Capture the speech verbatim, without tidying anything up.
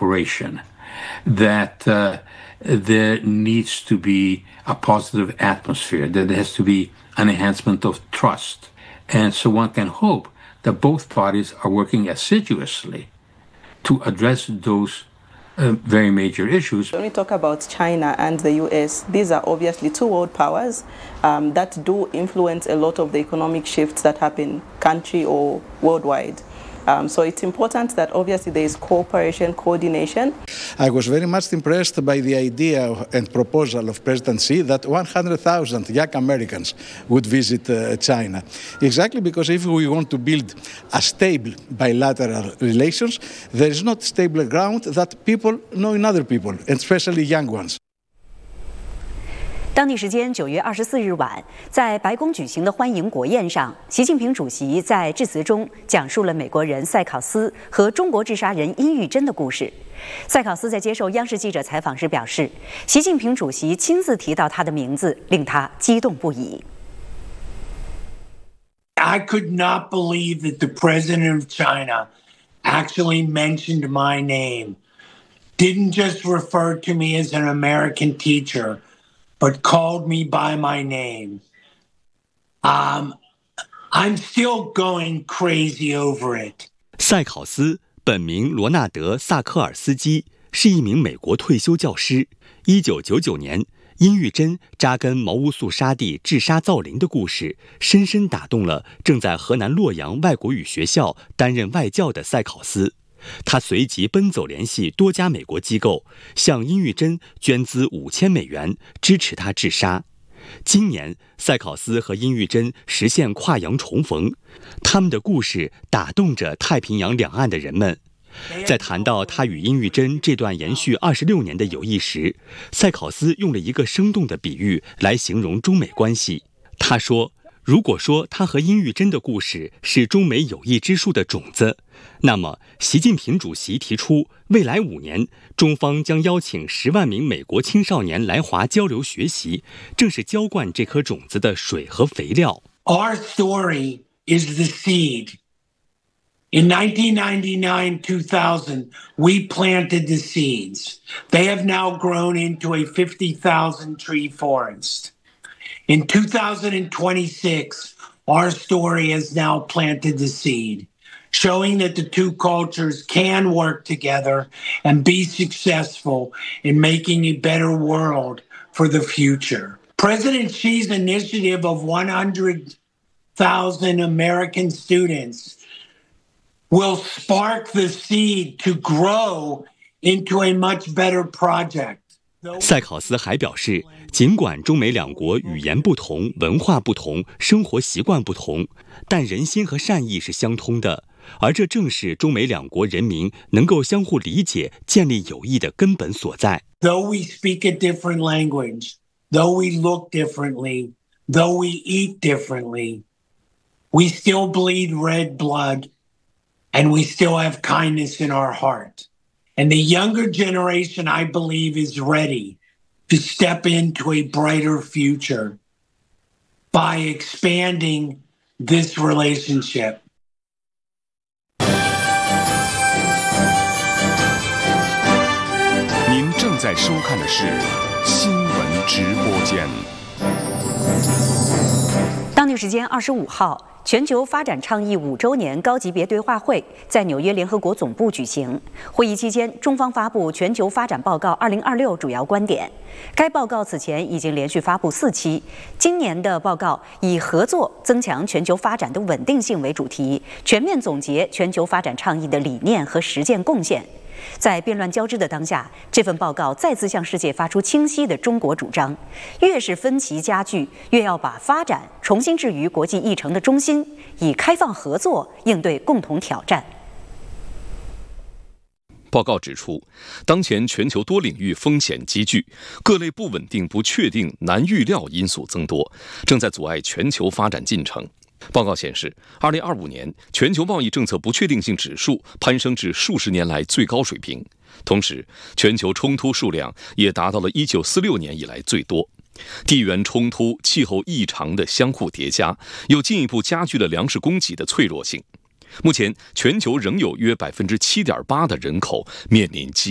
cooperation, that uh, there needs to be a positive atmosphere, that there has to be an enhancement of trust. And so one can hope that both parties are working assiduously to address those uh, very major issues. When we talk about China and the U S, these are obviously two world powers um, that do influence a lot of the economic shifts that happen country or worldwide. Um, so it's important that obviously there is cooperation, coordination. I was very much impressed by the idea and proposal of President Xi that one hundred thousand young Americans would visit uh, China. Exactly because if we want to build a stable bilateral relations, there is not stable ground that people know in other people, and especially young ones. 当地时间九月二十四日晚，在白宫举行的欢迎国宴上，习近平主席在致辞中讲述了美国人塞考斯和中国治沙人殷玉珍的故事。塞考斯在接受央视记者采访时表示，习近平主席亲自提到他的名字，令他激动不已。 I could not believe that the president of China actually mentioned my name, didn't just refer to me as an American teacher.But called me by my name. Um, I'm still going crazy over it. 塞考斯本名罗纳德·萨科尔斯基，是一名美国退休教师。一九九九年，殷玉珍扎根毛乌素沙地治沙造林的故事，深深打动了正在河南洛阳外国语学校担任外教的塞考斯。他随即奔走联系多家美国机构，向殷玉珍捐资五千美元，支持他治沙。今年，塞考斯和殷玉珍实现跨洋重逢，他们的故事打动着太平洋两岸的人们。在谈到他与殷玉珍这段延续二十六年的友谊时，塞考斯用了一个生动的比喻来形容中美关系。他说，如果说他和殷玉珍的故事是中美友谊之树的种子，那么习近平主席提出，未来五年中方将邀请十万名美国青少年来华交流学习，正是浇灌这颗种子的水和肥料。 Our story is the seed. In nineteen ninety-nine two thousand, we planted the seeds. They have now grown into a fifty thousand tree forest.In two thousand twenty-six, our story has now planted the seed, showing that the two cultures can work together and be successful in making a better world for the future. President Xi's initiative of one hundred thousand American students will spark the seed to grow into a much better project. 塞考斯还表示，尽管中美两国语言不同、文化不同、生活习惯不同，但人心和善意是相通的，而这正是中美两国人民能够相互理解、建立友谊的根本所在。 Though we speak a different language, though we look differently, though we eat differently, we still bleed red blood, and we still have kindness in our heart.And the younger generation, I believe, is ready to step into a brighter future by expanding this relationship. 您正在收看的是新闻直播间。 当地时间二十五号。全球发展倡议五周年高级别对话会在纽约联合国总部举行。会议期间，中方发布《全球发展报告二零二六》主要观点。该报告此前已经连续发布四期。今年的报告以合作增强全球发展的稳定性为主题，全面总结全球发展倡议的理念和实践贡献。在变乱交织的当下，这份报告再次向世界发出清晰的中国主张：越是分歧加剧，越要把发展重新置于国际议程的中心，以开放合作应对共同挑战。 报告指出，当前全球多领域风险积聚，各类不稳定、不确定、难预料因素增多，正在阻碍全球发展进程。报告显示，二零二五年全球贸易政策不确定性指数攀升至数十年来最高水平，同时，全球冲突数量也达到了一九四六年以来最多。地缘冲突、气候异常的相互叠加，又进一步加剧了粮食供给的脆弱性。目前，全球仍有约百分之七点八的人口面临饥